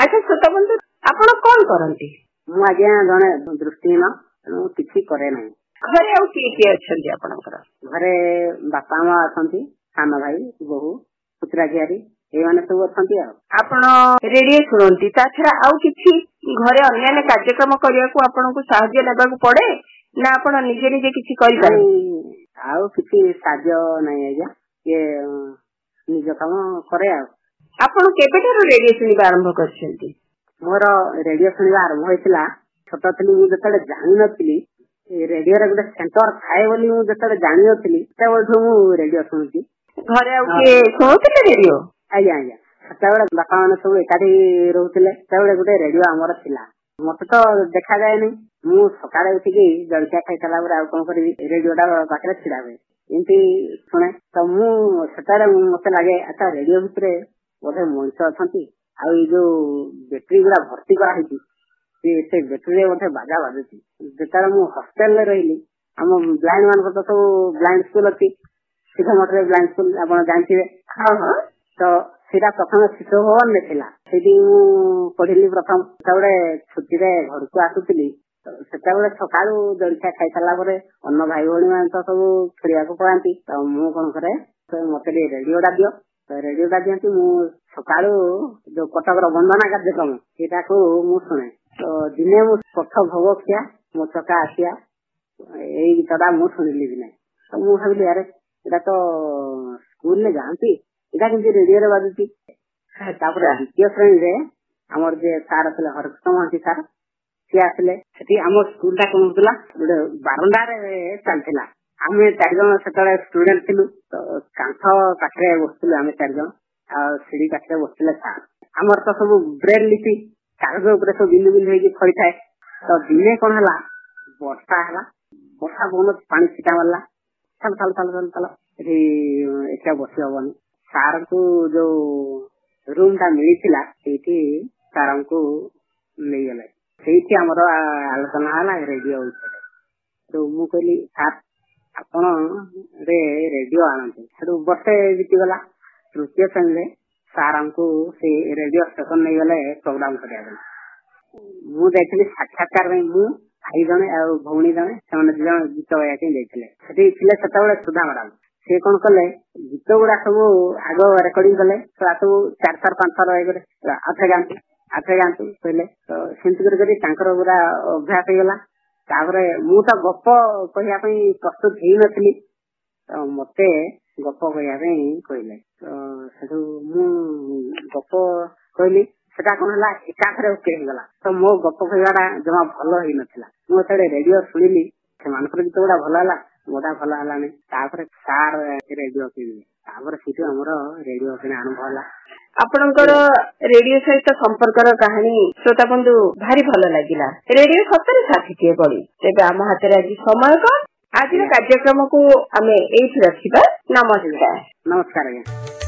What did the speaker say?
अच्छा श्रोता बंधु आपण कौन करती? ମୁଁ ଆଜ୍ଞା ଜଣେ ଦୃଷ୍ଟିହୀନ, ତେଣୁ କିଛି କରେ ନାହିଁ। ଘରେ ଆଉ କିଏ କିଏ ଅଛନ୍ତି ଆପଣଙ୍କର? ଘରେ ବାପା ମା ଅଛନ୍ତି, ସାନ ଭାଇ ବୋହୁ ପୁତୁରା ଝିଆରୀ ଏଇମାନେ ସବୁ ଅଛନ୍ତି। ଆଉ ଆପଣ ରେଡିଓ ଶୁଣନ୍ତି, ତା ଛଡା ଆଉ କିଛି ଘରେ ଅନ୍ୟାନ୍ୟ କାର୍ଯ୍ୟକ୍ରମ କରିବାକୁ ଆପଣଙ୍କୁ ସାହାଯ୍ୟ ନେବାକୁ ପଡେ ନା ଆପଣ ନିଜେ ନିଜେ କିଛି କରିପାରନ୍ତି? ଆଉ କିଛି ସାହାଯ୍ୟ ନାହିଁ ଆଜ୍ଞା, ଇଏ ନିଜ କାମ କରେ। ଆଉ ଆପଣ କେବେଠାରୁ ରେଡିଓ ଶୁଣିବା ଆରମ୍ଭ କରିଛନ୍ତି? ମୋର ରେଡିଓ ଶୁଣିବା ଆରମ୍ଭ ହେଇଥିଲା ଛୋଟ ଥିଲି, ମୁଁ ଯେତେବେଳେ ଜାଣିନଥିଲି ରେଡିଓରେ ଗୋଟେ ସେଣ୍ଟର ଥାଏ ବୋଲି, ମୁଁ ଯେତେବେଳେ ଜାଣିନଥିଲି ସେତେବେଳଠୁ ମୁଁ ରେଡିଓ ଶୁଣୁଛି। ଘରେ ଆଉ କିଏ ଶୁଣୁଥିଲେ ରେଡିଓ? ଆଜ୍ଞା ଆଜ୍ଞା, ସେତେବେଳେ ବାପା ମାନେ ସବୁ ଏକାଠି ରହୁଥିଲେ, ସେତେବେଳେ ଗୋଟେ ରେଡିଓ ଆମର ଥିଲା। ମତେ ତ ଦେଖାଯାଏନି, ମୁଁ ସକାଳେ ଉଠିକି ଜଳଖିଆ ଖାଇସାରିଲା ପରେ ଆଉ କଣ କରିବି, ରେଡିଓ ଟା ପାଖରେ ଛିଡା ହୁଏ, ଏମିତି ଶୁଣେ। ତ ମୁଁ ସେତେବେଳେ ମତେ ଲାଗେ ଆଚ୍ଛା ରେଡିଓ ଭିତରେ ବୋଧେ ମଣିଷ ଅଛନ୍ତି, ଆଉ ଏଇ ଯୋଉ ବ୍ୟାଟେରୀ ଗୁଡା ଭର୍ତ୍ତି କରାହେଇଛି ସେ ବ୍ୟାଟେରୀରେ ବୋଧେ ବାଜା ବାଜୁଛି। ଯେତେବେଳେ ମୁଁ ହଷ୍ଟେଲରେ ରହିଲି, ଆମ ବ୍ଲାଇଣ୍ଡ ମାନଙ୍କର ତ ସବୁ ବ୍ଲାଇଣ୍ଡ ସ୍କୁଲ ଅଛି, ଶିଶୁ ମଠରେ ବ୍ଲାଇଣ୍ଡ ସ୍କୁଲ ଆପଣ ଜାଣିଥିବେ। ତ ସେଇଟା ପ୍ରଥମେ ଶିଶୁ ଭବନରେ ଥିଲା, ସେଇଠି ମୁଁ ପଢିଲି ପ୍ରଥମ। ସେତେବେଳେ ଛୁଟିରେ ଘରକୁ ଆସୁଥିଲି, ସେତେବେଳେ ସକାଳୁ ଜଳଖିଆ ଖାଇସାରିଲା ପରେ ଅନ୍ୟ ଭାଇ ଭଉଣୀ ମାନେ ତ ସବୁ ଖେଳିବାକୁ ପଳାନ୍ତି, ତ ମୁଁ କଣ କରେ, ମତେ ଟିକେ ରେଡିଓ ଟା ଦିଅ। ରେଡିଓ ଟା ଦିଅନ୍ତି, ମୁଁ ସକାଳୁ ଯୋଉ କଟକର ବନ୍ଦନା କାର୍ଯ୍ୟକ୍ରମ ସେଇଟାକୁ ମୁଁ ଶୁଣେ। ତ ଦିନେ ମୁଁ ପଥ ଭୋଗ ଖିଆ ମୋ ଚକା ଆସିଆ ଏଇ ଗୀତଟା ମୁଁ ଶୁଣିଲି ଦିନେ। ତ ମୁଁ ଭାବିଲି ଆରେ ଏଇଟା ତ ସ୍କୁଲରେ ଯାଆନ୍ତି, ଏଇଟା କିନ୍ତୁ ରେଡିଓରେ ବାଜୁଛି। ତାପରେ ଦ୍ୱିତୀୟ ଶ୍ରେଣୀରେ ଆମର ଯିଏ ସାର୍ ଥିଲେ ହରକୃଷ୍ଣ ମହାନ୍ତି ସାର୍, ସିଏ ଆସିଲେ। ସେଠି ଆମ ସ୍କୁଲ ଟା କଣ ହଉଥିଲା, ଗୋଟେ ବାରଣ୍ଡାରେ ଚାଲିଥିଲା। ଆମେ 4 ଜଣ ସେତେବେଳେ ଷ୍ଟୁଡେଣ୍ଟ ଥିଲୁ, ତ କାନ୍ଥ ପାଖରେ ବସିଥିଲୁ ଆମେ 4 ଜଣ, ଆଉ ସିଡି ପାଖରେ ବସିଥିଲେ ସାର୍। ଆମର ତ ସବୁ ବ୍ରେଲ୍ ଲିପି କାଗଜ ଉପରେ ସବୁ ବିଲୁ ବିଲୁ ହେଇକି ଫଳିଥାଏ। ତ ଦିନେ କଣ ହେଲା, ବର୍ଷା ହେଲା, ବର୍ଷା ବହୁତ ପାଣି ଛିଟା ମାରିଲା, ଚାଲ ଏଠି ଏଠି ବସି ହବନି। ସାର୍ ଙ୍କୁ ଯୋଉ ରୁମ୍ ଟା ମିଳିଥିଲା ସେଇଠି ସାରଙ୍କୁ ନେଇଗଲେ, ସେଇଠି ଆମର ଆଲୋଚନା ହେଲା ରେଡିଓ ଉପରେ। ତ ମୁଁ କହିଲି ସାର୍ ଆପଣ ରେଡିଓ ଆଣନ୍ତୁ। ସେଠୁ ବର୍ଷେ ବିତିଗଲା। ତୃତୀୟ ଶ୍ରେଣୀରେ ସାରଙ୍କୁ ସେ ରେଡିଓ ଷ୍ଟେସନ ନେଇଗଲେ ପ୍ରୋଗ୍ରାମ କରିବା ପାଇଁ। ମୁଁ ଯାଇଥିଲି ସାକ୍ଷାତକାର ପାଇଁ, ମୁଁ ଭାଇ ଜଣେ ଆଉ ଭଉଣୀ ଜଣେ, ସେମାନେ 2 ଜଣ ଗୀତ ଗାଇବା ପାଇଁ ଯାଇଥିଲେ। ସେଠି ଥିଲେ ସେତେବେଳେ ସୁଧା ମ୍ୟାଡାମ। ସେ କଣ କଲେ, ଗୀତ ଗୁଡା ସବୁ ଆଗ ରେକର୍ଡିଂ କଲେ, ସବୁ 4 ଥର 5 ଥର ହେଇଗଲେ, ଆଥେ ଗାନ୍ତୁ କହିଲେ। ତ ସେମିତି କରି ତାଙ୍କର ପୁରା ଅଭ୍ୟାସ ହେଇଗଲା। ତାପରେ ମୁଁ ତ ଗପ କହିବା ପାଇଁ ପ୍ରସ୍ତୁତ ହେଇନଥିଲି, ତ ମତେ ଗପ କହିବା ପାଇଁ କହିଲେ। ତ ସେଠୁ ମୁଁ ଗପ କହିଲି, ସେଟା କଣ ହେଲା ଏକାଥରେ ଓକେ ହେଇଗଲା। ତ ମୋ ଗପ କହିବାଟା ଜମା ଭଲ ହେଇନଥିଲା। ମୁଁ ଯେତେବେଳେ ରେଡିଓ ଶୁଣିଲି, ସେମାନଙ୍କର ଗୀତ ଗୁଡା ଭଲ ହେଲା, ମୋଟା ଭଲ ହେଲାନି। ତାପରେ ସାର୍ ରେଡିଓ କିଣିଲେ, ତାପରେ ସେଠୁ ଆମର ରେଡିଓ କିଣା ଆରମ୍ଭ ହେଲା। ଆପଣଙ୍କର ରେଡିଓ ସହିତ ସମ୍ପର୍କର କାହାଣୀ ଶ୍ରୋତା ବନ୍ଧୁ ଭାରି ଭଲ ଲାଗିଲା। ରେଡିଓ ସତରେ ସାଥିଟିଏ ଭଳି। ତେବେ ଆମ ହାତରେ ଆଜି ସମୟ କଣ, ଆଜିର କାର୍ଯ୍ୟକ୍ରମକୁ ଆମେ ଏଇଠି ରଖିବା। ନମସ୍କାର। ନମସ୍କାର ଆଜ୍ଞା।